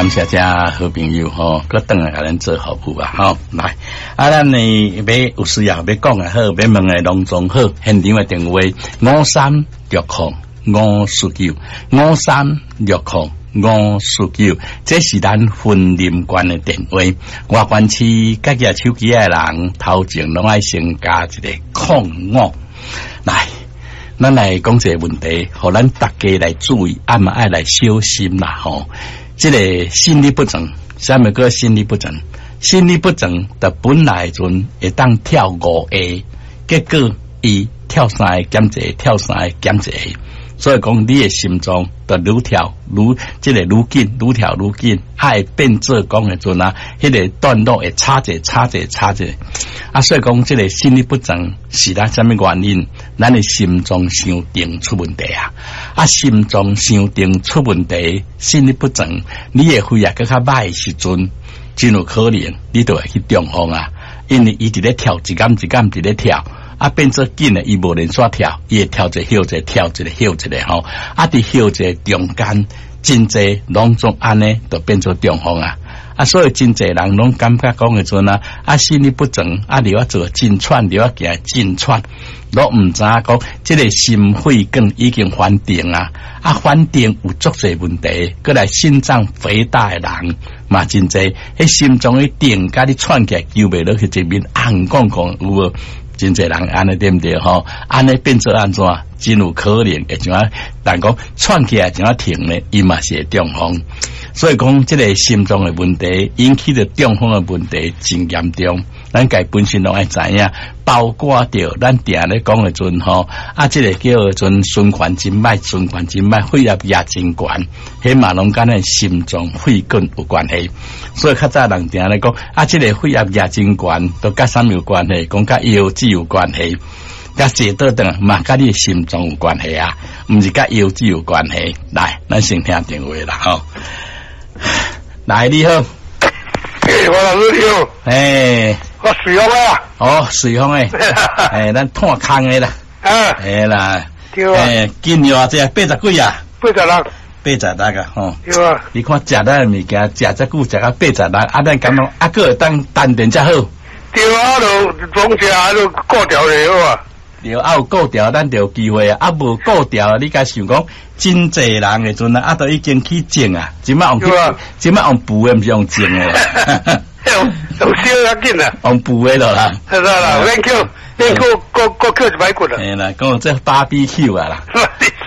感谢这好朋友吼，搁等来甲咱做服务啊吼，来咱呢要有需要要讲也好，要问的拢总好，现场的电话536053605359，这是咱分林县的电话。外县市各家手机的人头前拢爱先加一个05。来，咱来讲这个问题，互咱大家来注意，嘛爱来小心啦吼。这个心律不整，啥物叫心律不整？心律不整的本来阵会当跳5下，结果伊跳3下减1下，跳3下减1下，所以讲你的心脏就愈跳愈这个愈紧，愈跳愈紧，会变做讲的阵啊，迄个段落会差者。所以讲这个心律不整是咱什么原因？咱的心脏伤定出问题啊！心脏伤定出问题，心律不整，你的肺更较歹的时阵，真有可能你就会去中风啊！因为伊伫咧跳，一竿伫咧跳。变做紧诶，伊无连续跳，伊会跳一个休一个，跳一个休一个吼。伫休一个中间，真济拢总安尼，就变做中风啊！所以真济人拢感觉讲诶阵心律不整，你要做真喘，你要行真喘，都毋知影讲，这个心肺梗已经反定啊！反定有足侪问题，过来心脏肥大诶人嘛真济，迄心脏一定，甲你喘起来，救袂落去一面红讲有无？真侪人安尼对不对吼？安尼变做安怎？真有可能会像但讲喘起来怎样停呢？伊嘛是会中风。所以讲，这个心脏的问题引起的中风的问题真严重。咱家本身拢爱知影，包括着咱定咧讲的阵吼，这个叫做循环经脉，血压也真悬，迄嘛拢跟咱心脏肺管有关系。所以较早人定咧讲，这个血压也真悬，都甲啥有关系？讲甲腰子有关系，甲坐倒等嘛，甲你的心脏有关系啊，毋是甲腰子有关系。来，咱先听电话啦吼。来，你好。 我老师你好。我水风啊。 哦，水风诶。咱探空诶啦。啦。 对啊。 今年这80几啊？80个吼。 对啊。 你看食咱物件，食这久食到80人，咱感觉个会当单点才好。 对啊，就总食就顾调就好啊。 对，有顾调，咱就有机会啊！无顾调，你甲想讲，真济人诶阵都已经去种啊！即摆用补诶，毋是用种诶啦。 用烧较紧啊！ 用补诶咯啦。 是啦，恁扣一摆骨啦。 啦，讲这BBQ啊啦。